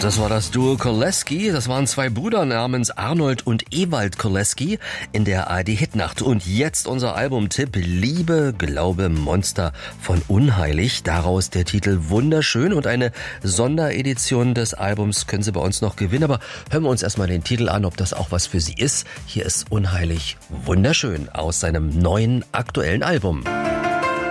Das war das Duo Koleski. Das waren zwei Brüder namens Arnold und Ewald Koleski in der ARD-Hitnacht. Und jetzt unser Albumtipp Liebe, Glaube, Monster von Unheilig. Daraus der Titel Wunderschön und eine Sonderedition des Albums können Sie bei uns noch gewinnen. Aber hören wir uns erstmal den Titel an, ob das auch was für Sie ist. Hier ist Unheilig Wunderschön aus seinem neuen aktuellen Album.